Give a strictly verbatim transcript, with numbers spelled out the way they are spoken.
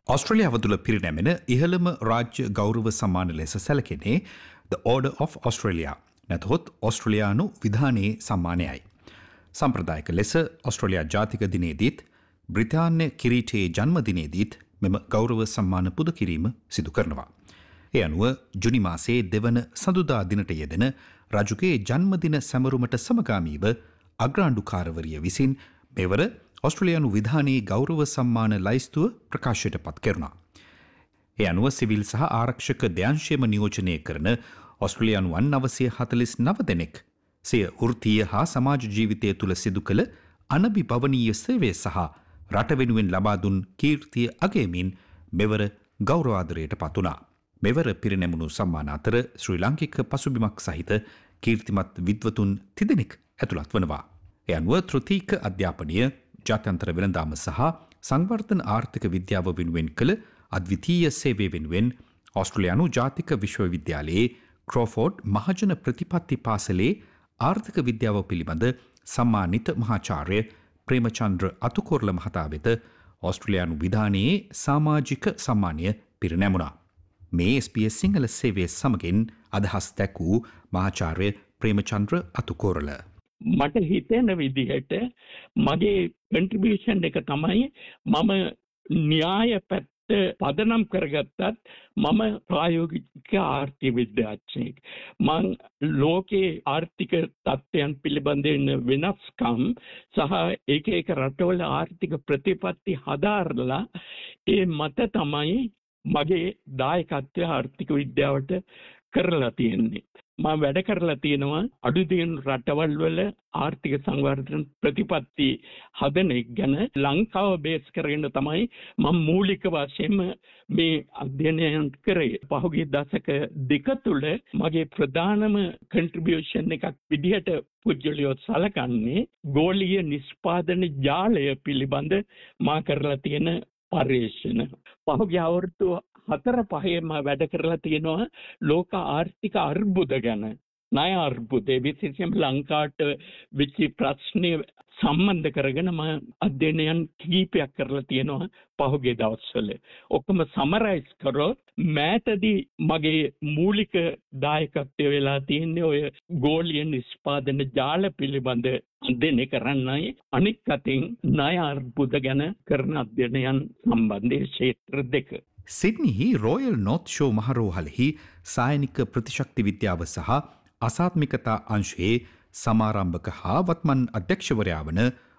ඔස්ට්‍රේලියාව තුළ පිරිනැමෙන ඉහළම රාජ්‍ය ගෞරව සම්මාන ලෙස සැලකෙනේ The Order of Australia නැතහොත් ඔස්ට්‍රේලියානු විධානයේ සම්මානයයි. සම්ප්‍රදායක ලෙස ඔස්ට්‍රේලියා ජාතික දිනේදීත් බ්‍රිතාන්‍ය කිරීටයේ ජන්මදිනේදීත් මෙම ගෞරව සම්මාන පුද කිරීම සිදු කරනවා. ඒ අනුව ජුනි මාසයේ දෙවන සඳුදා දිනට යෙදෙන රජුගේ ජන්මදින සැමරුමට සමගාමීව අග්‍රාණ්ඩුකාරවරිය විසින් මෙවර ඔස්ට්‍රේලියානු විධානයේ ගෞරව සම්මාන ලයිස්තුව ප්‍රකාශයට පත් කෙරුණා. ඒ අනුව සිවිල් සහ ආරක්ෂක දෙයංශයම නියෝජනය කරන ඔස්ට්‍රේලියානුවන් නවසිය හතළිස් නව දෙනෙක් සිය වෘත්තීය හා සමාජ ජීවිතය තුළ සිදු කළ අනබිබවනීය සේවය සහ රට වෙනුවෙන් ලබා දුන් කීර්තිය අගයමින් මෙවර ගෞරවාදරයට පත් වුණා. මෙවර පිරිනැමුණු සම්මාන අතර ශ්‍රී ලාංකික පසුබිමක් සහිත කීර්තිමත් විද්වතුන් තිදෙනෙක් ඇතුළත් වනවා. ඒ අනුව තෘතීක අධ්‍යාපනය, ජාත්‍යන්තර වෙළඳාම සහ සංවර්ධන ආර්ථික විද්‍යාව වෙනුවෙන් කළ අද්විතීය සේවය වෙනුවෙන් ඔස්ට්‍රේලියානු ජාතික විශ්වවිද්‍යාලයේ ක්‍රෝෆෝඩ් මහජන ප්‍රතිපත්ති පාසලේ ආර්ථික විද්‍යාව පිළිබඳ සම්මානිත මහාචාර්ය ප්‍රේමචන්ද්‍ර අතුකොරල මහතා වෙත ඔස්ට්‍රේලියානු විධානයේ සමාජික සම්මානය පිරිනැමුණා. මේ එස් බී එස් සිංහල සේවය සමගින් අදහස් දැක් වූ මහාචාර්ය ප්‍රේමචන්ද්‍ර අතුකොරල. මට හිතෙන විදිහට මගේ කන්ට්‍රිබියුෂන් එක තමයි මම න්‍යාය පැත්ත පදනම් කරගත්තත් මම ප්‍රායෝගික ආර්ථික විද්‍යාඥයෙක්. මං ලෝකයේ ආර්ථික තත්ත්වයන් පිළිබඳව වෙනස්කම් සහ එක එක රටවල ආර්ථික ප්‍රතිපත්ති හදාරලා ඒ මත තමයි මගේ දායකත්වය ආර්ථික විද්‍යාවට කරලා තියෙන්නේ. මම වැඩ කරලා තියෙනවා අඩු දියුණු රටවල් වල ආර්ථික සංවර්ධන ප්‍රතිපත්ති හදන එක ගැන. ලංකාව බේස් කරගෙන තමයි මම මූලික වශයෙන්ම මේ අධ්‍යයනය කරේ. පහුගිය දශක දෙක තුල මගේ ප්‍රධානම කන්ට්‍රිබියුෂන් එකක් විදිහට පුජ්‍යලියෝ සලකන්නේ ගෝලීය නිෂ්පාදන ජාලය පිළිබඳ මා කරලා තියෙන පර්යේෂණ. පහුගිය අවුරුදු හතර පහේම වැඩ කරලා තියෙනවා ලෝක ආර්ථික අර්බුද ගැන. ණය අර්බුදේ විශේෂයෙන් ලංකාවට වෙච්ච ප්‍රශ්නේ සම්බන්ධ කරගෙන මම අධ්‍යයනයන් කිහිපයක් කරලා තියෙනවා පහුගිය දවස්වල. ඔක්කොම සමරයිස් කරොත් මෑතදී මගේ මූලික දායකත්වය වෙලා තියෙන්නේ ඔය ගෝලීය නිෂ්පාදන ජාල පිළිබඳ අධ්‍යයනය කරන්නයි. අනික් අතින් ණය අර්බුද ගැන කරන අධ්‍යයනයන් සම්බන්ධයේ ක්ෂේත්‍ර දෙක. සිඩ්නිහි රෝයල් නෝත් ෂෝ මහරෝහලෙහි සායනික ප්‍රතිශක්ති විද්‍යාව සහ අසාත්මිකතා අංශයේ සමාරම්භක හා වත්මන් අධ්‍යක්ෂවරයා වන